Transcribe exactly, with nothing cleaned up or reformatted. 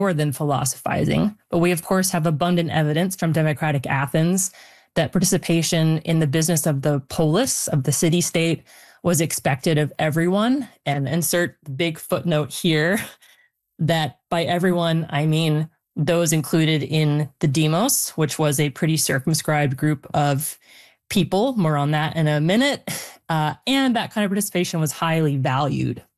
more than philosophizing. But we, of course, have abundant evidence from democratic Athens that participation in the business of the polis, of the city-state, was expected of everyone. And insert the big footnote here that by everyone, I mean those included in the demos, which was a pretty circumscribed group of people. More on that in a minute. Uh, and that kind of participation was highly valued